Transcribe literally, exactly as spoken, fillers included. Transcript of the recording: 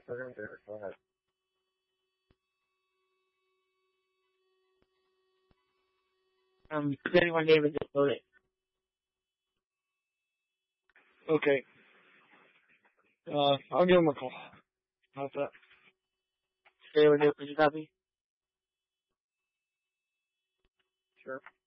Go ahead. Um, thirty-one David just loaded. Okay. Uh, I'll give him a call. How's that? thirty-one David, could you copy? Sure.